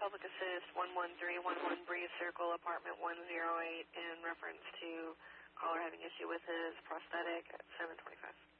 Public Assist 11311 Breeze Circle, Apartment 108, in reference to caller having issue with his prosthetic at 725.